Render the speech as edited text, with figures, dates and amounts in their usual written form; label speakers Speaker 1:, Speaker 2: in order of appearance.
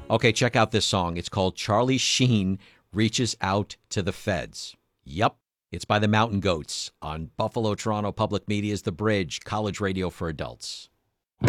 Speaker 1: Okay, check out this song. It's called Charlie Sheen Reaches Out to the Feds. Yep, it's by the Mountain Goats on Buffalo Toronto Public Media's The Bridge, college radio for adults.